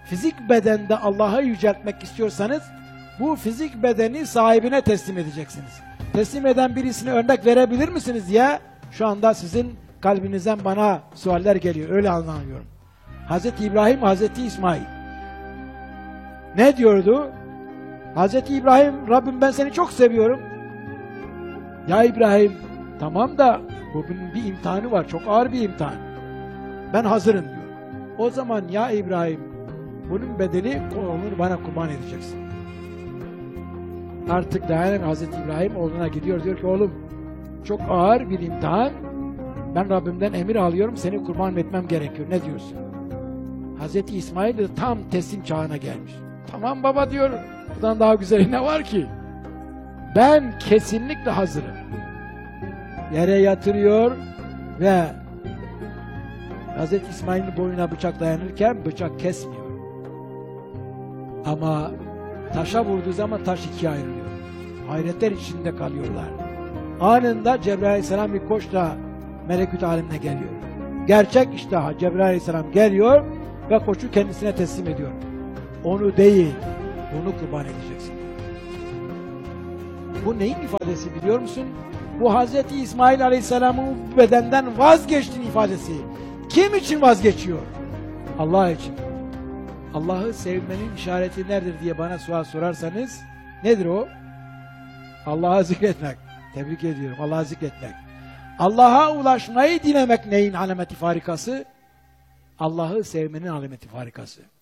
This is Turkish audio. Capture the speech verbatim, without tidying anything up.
fizik bedende Allah'ı yüceltmek istiyorsanız bu fizik bedeni sahibine teslim edeceksiniz. Teslim eden birisine örnek verebilir misiniz diye şu anda sizin kalbinizden bana sualler geliyor. Öyle anlıyorum. Hazreti İbrahim, Hazreti İsmail. Ne diyordu? Hazreti İbrahim, Rabbim ben seni çok seviyorum. Ya İbrahim, tamam da bunun bir imtihanı var. Çok ağır bir imtihan. Ben hazırım diyor. O zaman ya İbrahim, bunun bedeli onu bana kurban edeceksin. Artık dayanan Hazreti İbrahim oğluna gidiyor. Diyor ki oğlum çok ağır bir imtihan. Ben Rabbimden emir alıyorum. Seni kurban etmem gerekiyor. Ne diyorsun? Hazreti İsmail de tam teslim çağına gelmiş. Tamam baba diyor. Buradan daha güzeli ne var ki? Ben kesinlikle hazırım. Yere yatırıyor ve Hazreti İsmail'in boynuna bıçak dayanırken bıçak kesmiyor. Ama taşa vurduğu zaman taş ikiye ayrılıyor. Hayretler içinde kalıyorlar. Anında Cebrail Aleyhisselam bir koçla melekut alemine geliyor. Gerçek iştaha Cebrail Aleyhisselam geliyor ve koçu kendisine teslim ediyor. Onu değil, bunu kurban edeceksin. Bu neyin ifadesi biliyor musun? Bu Hazreti İsmail Aleyhisselam'ın bedenden vazgeçtiğin ifadesi. Kim için vazgeçiyor? Allah için. Allah'ı sevmenin işareti nedir diye bana sual sorarsanız nedir o? Allah'a zikretmek. Tebrik ediyorum. Allah'a zikretmek. Allah'a ulaşmayı dilemek neyin alameti farikası? Allah'ı sevmenin alameti farikası.